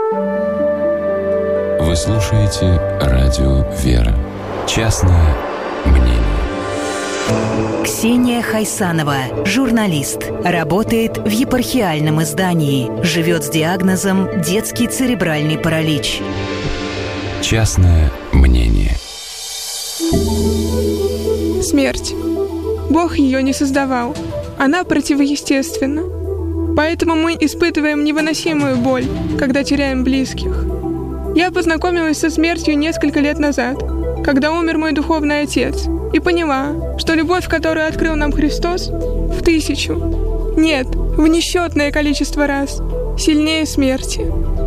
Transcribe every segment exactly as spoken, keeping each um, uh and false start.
Вы слушаете радио «Вера». Частное мнение. Ксения Хайсанова, журналист, работает в епархиальном издании, живет с диагнозом детский церебральный паралич. Частное мнение. Смерть. Бог ее не создавал. Она противоестественна. Поэтому мы испытываем невыносимую боль, когда теряем близких. Я познакомилась со смертью несколько лет назад, когда умер мой духовный отец, и поняла, что любовь, которую открыл нам Христос, в тысячу, нет, в несчетное количество раз, сильнее смерти.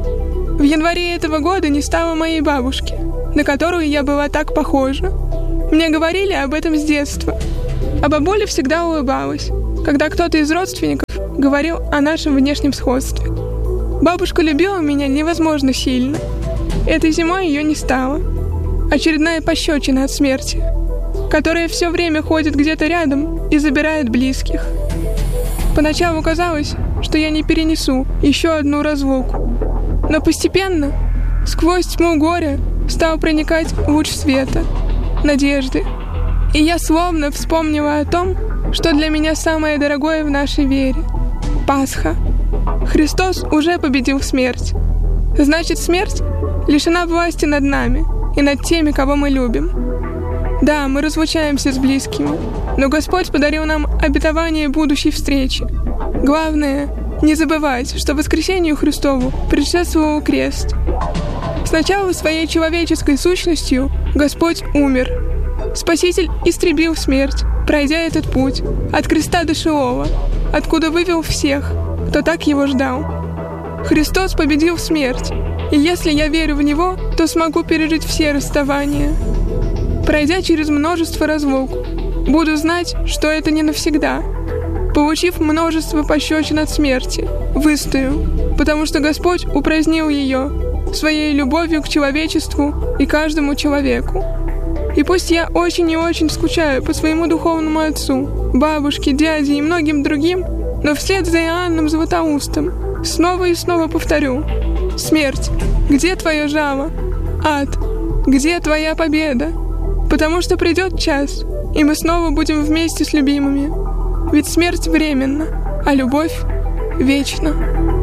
В январе этого года не стало моей бабушки, на которую я была так похожа. Мне говорили об этом с детства, а бабуля всегда улыбалась, когда кто-то из родственников говорил о нашем внешнем сходстве. Бабушка любила меня невозможно сильно. Этой зимой ее не стало. Очередная пощечина от смерти, которая все время ходит где-то рядом и забирает близких. Поначалу казалось, что я не перенесу еще одну разлуку. Но постепенно, сквозь тьму горя, стал проникать луч света, надежды. И я словно вспомнила о том, что для меня самое дорогое в нашей вере – Пасха. Христос уже победил смерть. Значит, смерть лишена власти над нами и над теми, кого мы любим. Да, мы разлучаемся с близкими, но Господь подарил нам обетование будущей встречи. Главное – не забывать, что воскресению Христову предшествовал крест. Сначала своей человеческой сущностью Господь умер. Спаситель истребил смерть, пройдя этот путь от креста до Шиола, откуда вывел всех, кто так его ждал. Христос победил смерть, и если я верю в Него, то смогу пережить все расставания. Пройдя через множество разлук, буду знать, что это не навсегда. Получив множество пощечин от смерти, выстою, потому что Господь упразднил ее своей любовью к человечеству и каждому человеку. И пусть я очень и очень скучаю по своему духовному отцу, бабушке, дяде и многим другим, но вслед за Иоанном Златоустом снова и снова повторю: смерть, где твое жало? Ад, где твоя победа? Потому что придет час, и мы снова будем вместе с любимыми. Ведь смерть временна, а любовь вечна.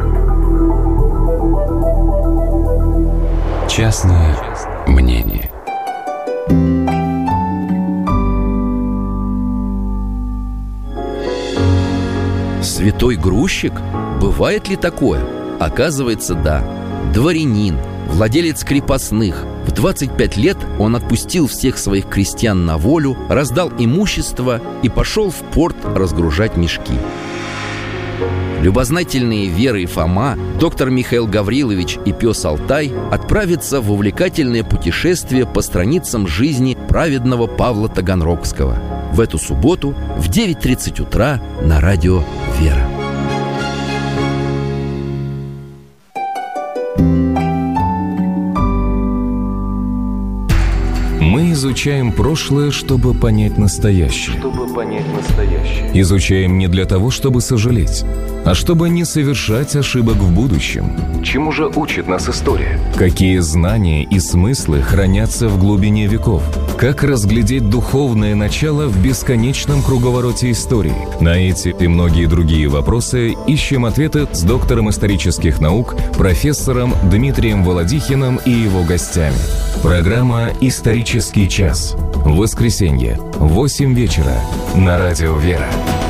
Частное мнение. Святой грузчик? Бывает ли такое? Оказывается, да. Дворянин, владелец крепостных. В двадцать пять лет он отпустил всех своих крестьян на волю, раздал имущество и пошел в порт разгружать мешки. Любознательные Вера и Фома, доктор Михаил Гаврилович и пес Алтай отправятся в увлекательное путешествие по страницам жизни праведного Павла Таганрогского в эту субботу в девять тридцать утра на радио «Вера». Мы изучаем прошлое, чтобы понять настоящее. Чтобы понять настоящее. Изучаем не для того, чтобы сожалеть, а чтобы не совершать ошибок в будущем. Чему же учит нас история? Какие знания и смыслы хранятся в глубине веков? Как разглядеть духовное начало в бесконечном круговороте истории? На эти и многие другие вопросы ищем ответы с доктором исторических наук, профессором Дмитрием Володихиным и его гостями. Программа «Исторический час». В воскресенье в восемь вечера на радио «Вера».